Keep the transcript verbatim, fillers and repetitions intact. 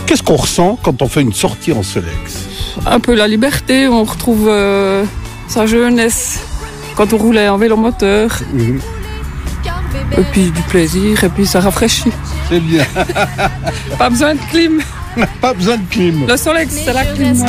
Qu'est-ce qu'on ressent quand on fait une sortie en Solex? Un peu la liberté, on retrouve euh, sa jeunesse quand on roulait en vélo moteur. Mmh. Et puis du plaisir, et puis ça rafraîchit. C'est bien. Pas besoin de clim. Pas besoin de clim. Le Solex, c'est la clim.